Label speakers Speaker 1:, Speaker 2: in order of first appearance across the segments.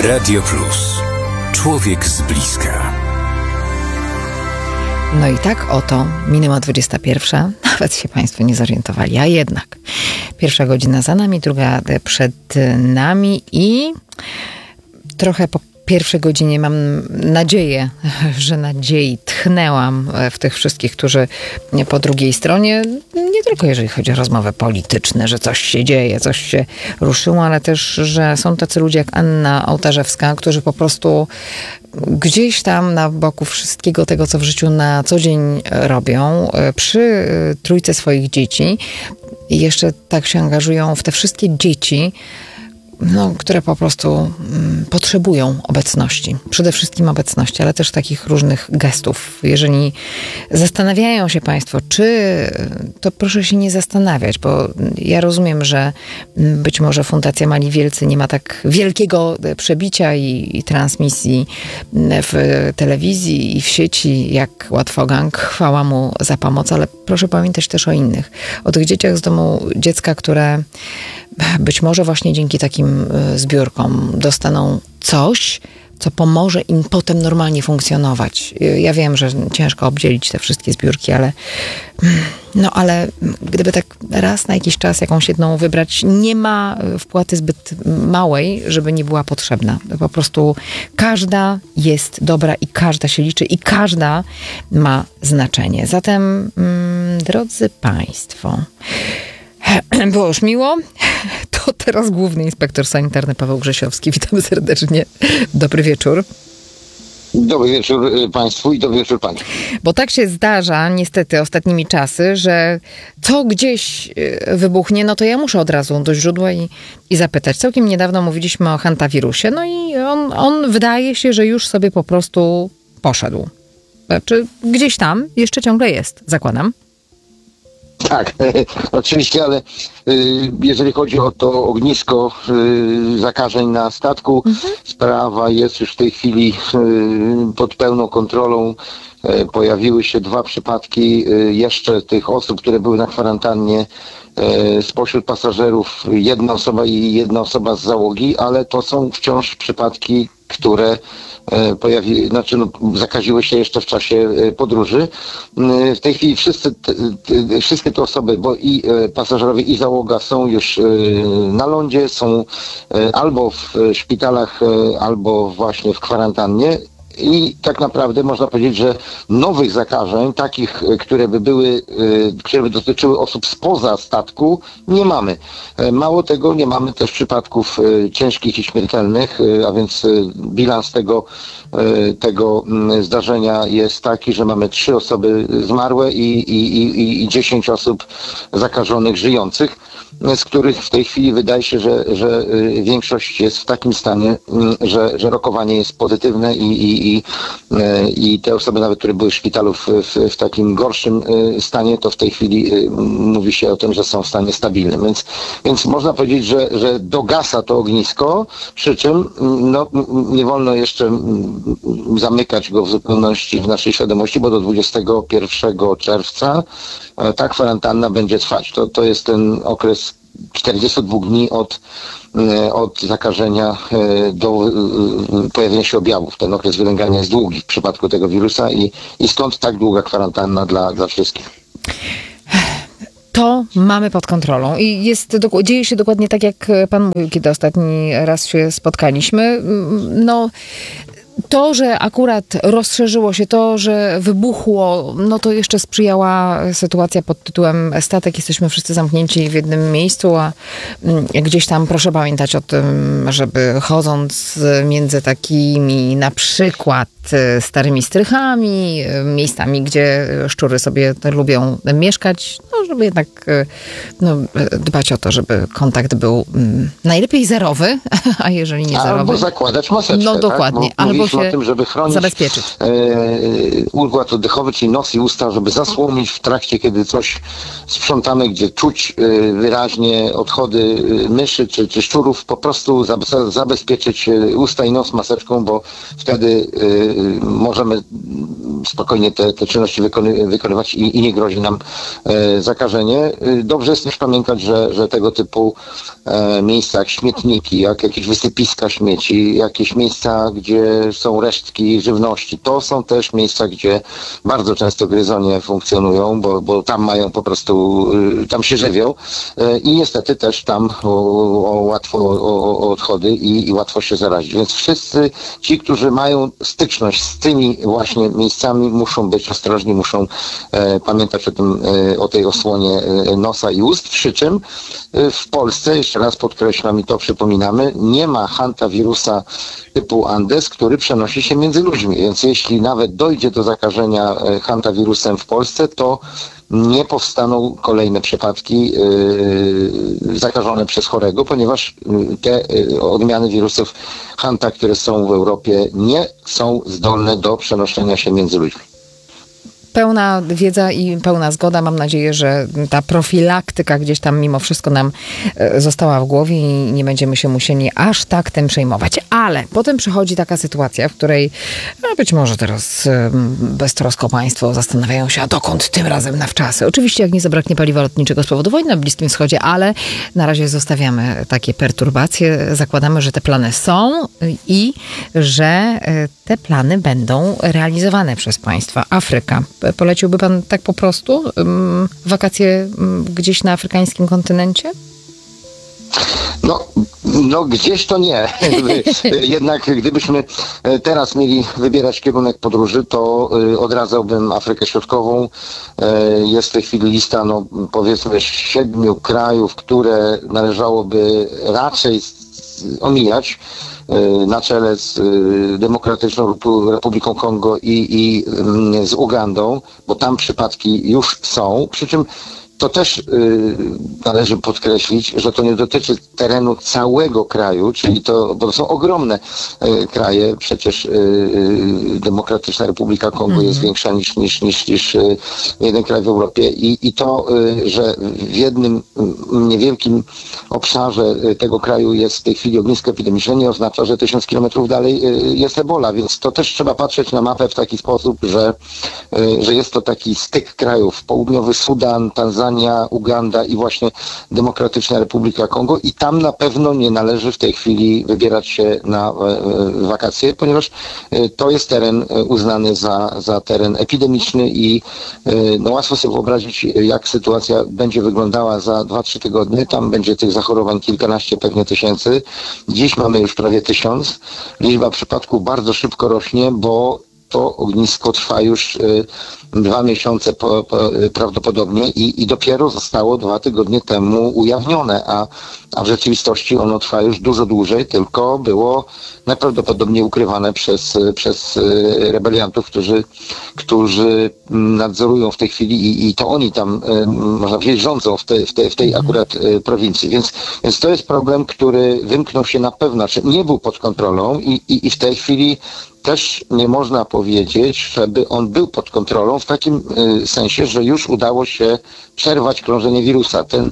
Speaker 1: Radio Plus. Człowiek z bliska.
Speaker 2: No i tak oto minęła 21. Nawet się Państwo nie zorientowali, a jednak. Pierwsza godzina za nami, druga przed nami i trochę po pierwszej godzinie mam nadzieję, że nadziei tchnęłam w tych wszystkich, którzy po drugiej stronie, nie tylko jeżeli chodzi o rozmowy polityczne, że coś się dzieje, coś się ruszyło, ale też, że są tacy ludzie jak Anna Ołtarzewska, którzy po prostu gdzieś tam na boku wszystkiego tego, co w życiu na co dzień robią, przy trójce swoich dzieci i jeszcze tak się angażują w te wszystkie dzieci, które po prostu potrzebują obecności. Przede wszystkim obecności, ale też takich różnych gestów. Jeżeli zastanawiają się Państwo, czy, to proszę się nie zastanawiać, bo ja rozumiem, że być może Fundacja Mali Wielcy nie ma tak wielkiego przebicia i transmisji w telewizji i w sieci jak Łatwogang. Chwała mu za pomoc, ale proszę pamiętać też o innych. O tych dzieciach z domu dziecka, które być może właśnie dzięki takim zbiórkom dostaną coś, co pomoże im potem normalnie funkcjonować. Ja wiem, że ciężko obdzielić te wszystkie zbiórki, ale gdyby tak raz na jakiś czas jakąś jedną wybrać, nie ma wpłaty zbyt małej, żeby nie była potrzebna. Po prostu każda jest dobra i każda się liczy i każda ma znaczenie. Zatem, drodzy Państwo, było już miło. To teraz główny inspektor sanitarny Paweł Grzesiowski. Witam serdecznie. Dobry wieczór.
Speaker 3: Dobry wieczór Państwu i dobry wieczór Pani.
Speaker 2: Bo tak się zdarza niestety ostatnimi czasy, że co gdzieś wybuchnie, to ja muszę od razu do źródła i zapytać. Całkiem niedawno mówiliśmy o hantawirusie, i on wydaje się, że już sobie po prostu poszedł. Znaczy gdzieś tam jeszcze ciągle jest, zakładam.
Speaker 3: Tak, oczywiście, ale jeżeli chodzi o to ognisko zakażeń na statku, sprawa jest już w tej chwili pod pełną kontrolą. Pojawiły się 2 przypadki jeszcze tych osób, które były na kwarantannie. Spośród pasażerów 1 osoba i 1 osoba z załogi, ale to są wciąż przypadki, które zakaziły się jeszcze w czasie podróży. W tej chwili wszystkie te osoby, bo i pasażerowie i załoga są już na lądzie, są albo w szpitalach, albo właśnie w kwarantannie. I tak naprawdę można powiedzieć, że nowych zakażeń, takich, które by dotyczyły osób spoza statku, nie mamy. Mało tego, nie mamy też przypadków ciężkich i śmiertelnych, a więc bilans tego zdarzenia jest taki, że mamy 3 osoby zmarłe i 10 osób zakażonych żyjących, z których w tej chwili wydaje się, że większość jest w takim stanie, że rokowanie jest pozytywne i te osoby nawet, które były w szpitalu w takim gorszym stanie, to w tej chwili mówi się o tym, że są w stanie stabilnym. Więc można powiedzieć, że dogasa to ognisko, przy czym nie wolno jeszcze zamykać go w zupełności w naszej świadomości, bo do 21 czerwca ta kwarantanna będzie trwać. To jest ten okres 42 dni od zakażenia do pojawienia się objawów. Ten okres wylęgania jest długi w przypadku tego wirusa i stąd tak długa kwarantanna dla wszystkich.
Speaker 2: To mamy pod kontrolą i dzieje się dokładnie tak, jak pan mówił, kiedy ostatni raz się spotkaliśmy. To, że akurat rozszerzyło się, to, że wybuchło, to jeszcze sprzyjała sytuacja pod tytułem statek. Jesteśmy wszyscy zamknięci w jednym miejscu, a gdzieś tam proszę pamiętać o tym, żeby chodząc między takimi na przykład starymi strychami, miejscami, gdzie szczury sobie lubią mieszkać, żeby jednak dbać o to, żeby kontakt był najlepiej zerowy, a jeżeli nie zerowy...
Speaker 3: Albo zakładać maseczkę.
Speaker 2: Dokładnie.
Speaker 3: Tak? mówiliśmy o tym, żeby chronić
Speaker 2: zabezpieczyć
Speaker 3: układ oddechowy, czyli nos i usta, żeby zasłonić w trakcie, kiedy coś sprzątamy, gdzie czuć wyraźnie odchody myszy czy szczurów, po prostu zabezpieczyć usta i nos maseczką, bo wtedy możemy spokojnie te czynności wykonywać i nie grozi nam zakażenie. Dobrze jest też pamiętać, że tego typu miejsca jak śmietniki, jak jakieś wysypiska śmieci, jakieś miejsca, gdzie są resztki żywności, to są też miejsca, gdzie bardzo często gryzonie funkcjonują, bo tam mają po prostu, tam się żywią i niestety też tam łatwo o odchody i łatwo się zarazić. Więc wszyscy ci, którzy mają styczność z tymi właśnie miejscami, muszą być ostrożni, muszą pamiętać o tej osłonie nosa i ust, przy czym w Polsce, jeszcze raz podkreślam i to przypominamy, nie ma hantawirusa typu Andes, który przenosi się między ludźmi, więc jeśli nawet dojdzie do zakażenia hantawirusem w Polsce, to nie powstaną kolejne przypadki zakażone przez chorego, ponieważ te odmiany wirusów Hanta, które są w Europie, nie są zdolne do przenoszenia się między ludźmi.
Speaker 2: Pełna wiedza i pełna zgoda. Mam nadzieję, że ta profilaktyka gdzieś tam mimo wszystko nam została w głowie i nie będziemy się musieli aż tak tym przejmować. Ale potem przychodzi taka sytuacja, w której być może teraz beztrosko państwo zastanawiają się, a dokąd tym razem na wczasy. Oczywiście jak nie zabraknie paliwa lotniczego z powodu wojny na Bliskim Wschodzie, ale na razie zostawiamy takie perturbacje. Zakładamy, że te plany są i że te plany będą realizowane przez państwa. Afryka. Poleciłby pan tak po prostu wakacje gdzieś na afrykańskim kontynencie?
Speaker 3: No gdzieś to nie. Jednak gdybyśmy teraz mieli wybierać kierunek podróży, to odradzałbym Afrykę Środkową. Jest w tej chwili lista, powiedzmy 7 krajów, które należałoby raczej omijać, na czele z Demokratyczną Republiką Kongo i z Ugandą, bo tam przypadki już są, przy czym to też należy podkreślić, że to nie dotyczy terenu całego kraju, czyli bo to są ogromne kraje, przecież Demokratyczna Republika Kongo jest większa niż jeden kraj w Europie i to, że w jednym niewielkim obszarze tego kraju jest w tej chwili ognisko epidemiczne, nie oznacza, że 1000 kilometrów dalej jest Ebola, więc to też trzeba patrzeć na mapę w taki sposób, że jest to taki styk krajów, południowy Sudan, Tanzania, Uganda i właśnie Demokratyczna Republika Kongo i tam na pewno nie należy w tej chwili wybierać się na wakacje, ponieważ to jest teren uznany za teren epidemiczny i łatwo sobie wyobrazić, jak sytuacja będzie wyglądała za 2-3 tygodnie. Tam będzie tych zachorowań kilkanaście, pewnie tysięcy. Dziś mamy już prawie 1000. Liczba przypadków bardzo szybko rośnie, bo to ognisko trwa już 2 miesiące prawdopodobnie i dopiero zostało 2 tygodnie temu ujawnione, a w rzeczywistości ono trwa już dużo dłużej, tylko było najprawdopodobniej ukrywane przez rebeliantów, którzy nadzorują w tej chwili i to oni tam, można powiedzieć, rządzą w tej akurat prowincji. Więc to jest problem, który wymknął się na pewno, znaczy nie był pod kontrolą i w tej chwili też nie można powiedzieć, żeby on był pod kontrolą w takim sensie, że już udało się przerwać krążenie wirusa. Ten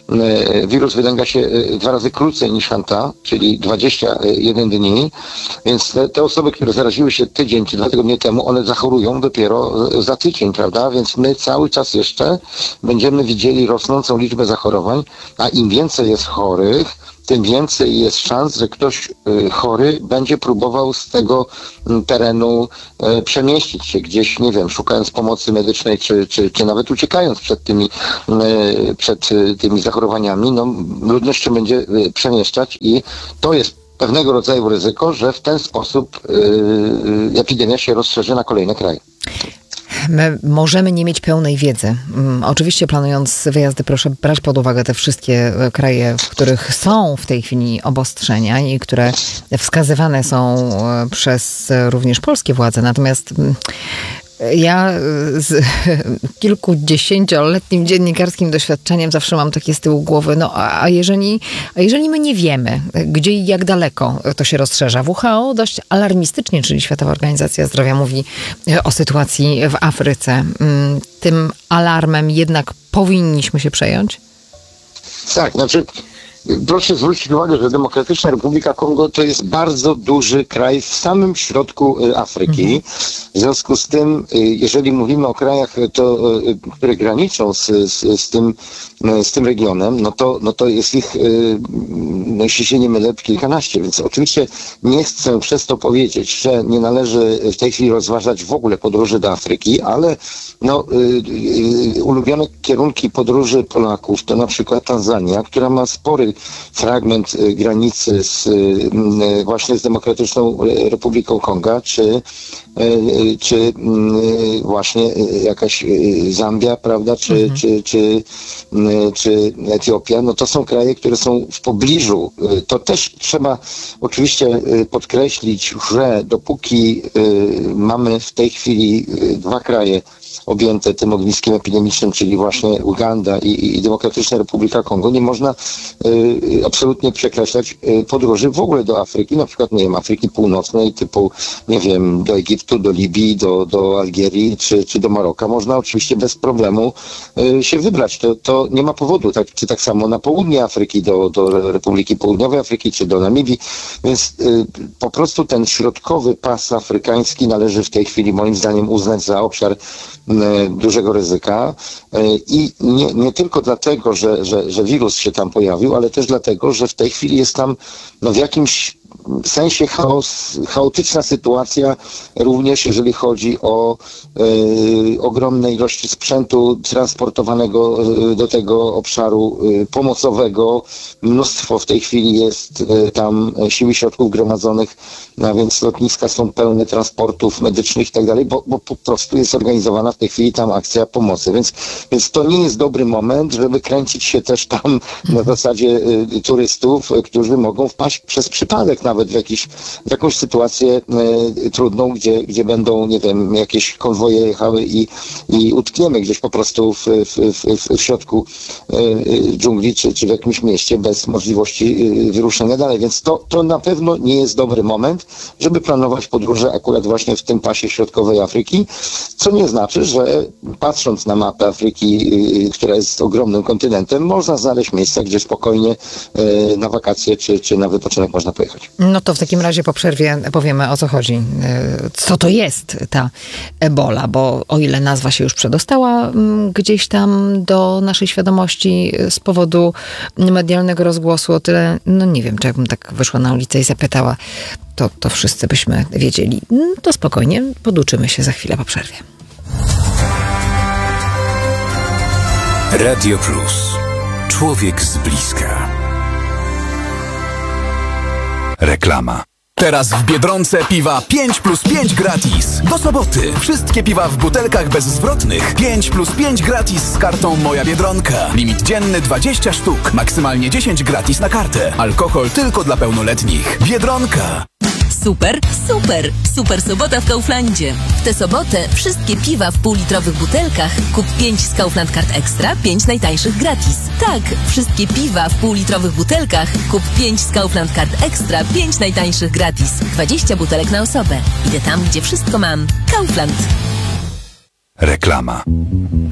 Speaker 3: wirus wylęga się 2 razy krócej niż Hanta, czyli 21 dni, więc te osoby, które zaraziły się tydzień czy 2 tygodnie temu, one zachorują dopiero za tydzień, prawda? Więc my cały czas jeszcze będziemy widzieli rosnącą liczbę zachorowań, a im więcej jest chorych, tym więcej jest szans, że ktoś chory będzie próbował z tego terenu przemieścić się gdzieś, nie wiem, szukając pomocy medycznej, czy nawet uciekając przed tymi zachorowaniami. Ludność się będzie przemieszczać i to jest pewnego rodzaju ryzyko, że w ten sposób epidemia się rozszerzy na kolejne kraje.
Speaker 2: My możemy nie mieć pełnej wiedzy. Oczywiście planując wyjazdy, proszę brać pod uwagę te wszystkie kraje, w których są w tej chwili obostrzenia i które wskazywane są przez również polskie władze. Natomiast Ja z kilkudziesięcioletnim dziennikarskim doświadczeniem zawsze mam takie z tyłu głowy, no a jeżeli my nie wiemy, gdzie i jak daleko to się rozszerza. WHO dość alarmistycznie, czyli Światowa Organizacja Zdrowia mówi o sytuacji w Afryce. Tym alarmem jednak powinniśmy się przejąć?
Speaker 3: Tak, znaczy proszę zwrócić uwagę, że Demokratyczna Republika Kongo to jest bardzo duży kraj w samym środku Afryki. W związku z tym, jeżeli mówimy o krajach, które graniczą z tym regionem, no to jest ich, no jeśli się nie mylę, kilkanaście. Więc oczywiście nie chcę przez to powiedzieć, że nie należy w tej chwili rozważać w ogóle podróży do Afryki, ale ulubione kierunki podróży Polaków to na przykład Tanzania, która ma spory fragment granicy właśnie z Demokratyczną Republiką Konga, czy właśnie jakaś Zambia, prawda, czy Etiopia, no to są kraje, które są w pobliżu. To też trzeba oczywiście podkreślić, że dopóki mamy w tej chwili dwa kraje objęte tym ogniskiem epidemicznym, czyli właśnie Uganda i Demokratyczna Republika Kongo, nie można absolutnie przekreślać podróży w ogóle do Afryki, na przykład, nie wiem, Afryki Północnej, typu, nie wiem, do Egiptu, do Libii, do Algierii, czy do Maroka. Można oczywiście bez problemu się wybrać. To nie ma powodu, czy tak samo na południe Afryki, do Republiki Południowej Afryki, czy do Namibii. Więc po prostu ten środkowy pas afrykański należy w tej chwili, moim zdaniem, uznać za obszar dużego ryzyka i nie tylko dlatego, że wirus się tam pojawił, ale też dlatego, że w tej chwili jest tam w jakimś sensie chaotyczna sytuacja, również jeżeli chodzi o ogromne ilości sprzętu transportowanego do tego obszaru pomocowego. Mnóstwo w tej chwili jest tam sił i środków gromadzonych, a więc lotniska są pełne transportów medycznych i tak dalej, bo po prostu jest organizowana w tej chwili tam akcja pomocy. Więc to nie jest dobry moment, żeby kręcić się też tam na zasadzie turystów, którzy mogą wpaść przez przypadek nawet w jakąś sytuację trudną, gdzie będą, nie wiem, jakieś konwoje jechały i utkniemy gdzieś po prostu w środku dżungli czy w jakimś mieście bez możliwości wyruszenia dalej. Więc to na pewno nie jest dobry moment, żeby planować podróże akurat właśnie w tym pasie środkowej Afryki, co nie znaczy, że patrząc na mapę Afryki, która jest ogromnym kontynentem, można znaleźć miejsca, gdzie spokojnie na wakacje czy na wypoczynek można pojechać.
Speaker 2: No to w takim razie po przerwie powiemy, o co chodzi. Co to jest ta Ebola, bo o ile nazwa się już przedostała gdzieś tam do naszej świadomości z powodu medialnego rozgłosu, o tyle, no nie wiem, czy jakbym tak wyszła na ulicę i zapytała, to wszyscy byśmy wiedzieli. To spokojnie, poduczymy się za chwilę po przerwie.
Speaker 1: Radio Plus. Człowiek z bliska. Reklama.
Speaker 4: Teraz w Biedronce piwa 5+5 gratis. Do soboty. Wszystkie piwa w butelkach bezzwrotnych 5+5 gratis z kartą Moja Biedronka. Limit dzienny 20 sztuk. Maksymalnie 10 gratis na kartę. Alkohol tylko dla pełnoletnich. Biedronka.
Speaker 5: Super, super! Super sobota w Kauflandzie. W tę sobotę wszystkie piwa w półlitrowych butelkach kup 5 z Kaufland Card Extra, 5 najtańszych gratis. Tak, wszystkie piwa w półlitrowych butelkach kup 5 z Kaufland Card Extra, 5 najtańszych gratis. 20 butelek na osobę. Idę tam, gdzie wszystko mam. Kaufland.
Speaker 1: Reklama.